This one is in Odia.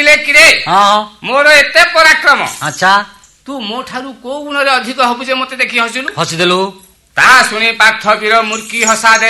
କହିଲେ କିରେ ହଁ ମୋର ଏତେ ପରାକ୍ରମ ଆଚ୍ଛା ତୁ ମୋ ଠାରୁ କୋଉ ଗୁଣରେ ଅଧିକ ହବୁ ଯେ ମତେ ଦେଖି ହସିଲୁ ହସିଦେଲୁ ତା ଶୁଣି ପାର୍ଥ ବୀର ମୁର୍କି ହସା